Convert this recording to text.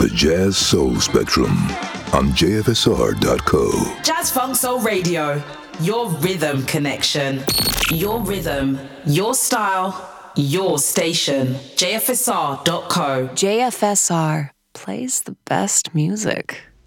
The Jazz Soul Spectrum on JFSR.co. Jazz Funk Soul Radio, your rhythm connection. Your rhythm, your style, your station. JFSR.co. JFSR plays the best music.